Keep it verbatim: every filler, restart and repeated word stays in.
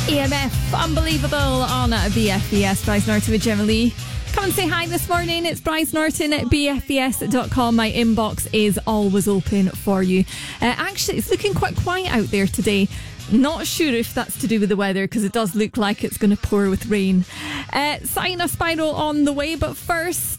E M F, Unbelievable on B F B S. Bryce Norton with Gemma Lee. Come and say hi this morning. It's Bryce Norton at b f b s dot com. My inbox is always open for you. Uh, actually, it's looking quite quiet out there today. Not sure if that's to do with the weather, because it does look like it's going to pour with rain. Uh, Sign a Spiral on the way, but first,